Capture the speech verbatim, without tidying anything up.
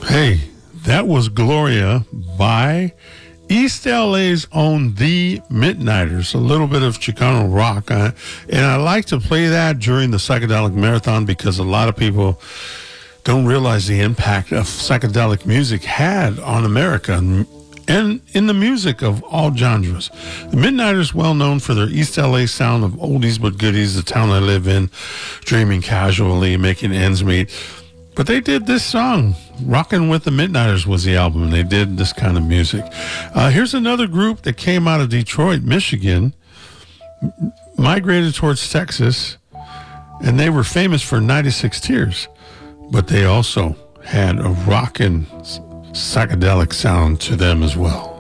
Hey, that was Gloria by East L A's own The Midnighters, a little bit of Chicano rock. Uh, and I like to play that during the Psychedelic Marathon because a lot of people don't realize the impact of psychedelic music had on America and, and in the music of all genres. The Midnighters, well known for their East L A sound of oldies but goodies, the town I live in, dreaming casually, making ends meet. But they did this song. Rockin' with the Midnighters was the album. They did this kind of music. Uh, here's another group that came out of Detroit, Michigan, migrated towards Texas, and they were famous for ninety-six Tears. But they also had a rockin' psychedelic sound to them as well.